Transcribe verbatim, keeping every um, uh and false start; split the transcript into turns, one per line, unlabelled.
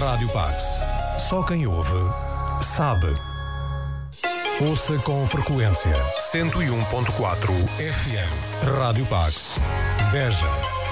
Rádio Pax. Só quem ouve sabe. Ouça com frequência cento e um ponto quatro F M. Rádio Pax. Beja.